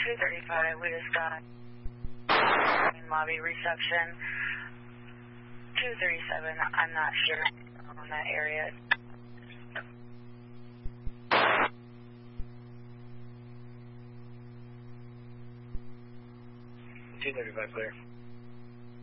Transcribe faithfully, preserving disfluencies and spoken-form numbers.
two thirty-five, we just got in lobby reception. two thirty-seven, I'm not sure on that area. two thirty-five, clear.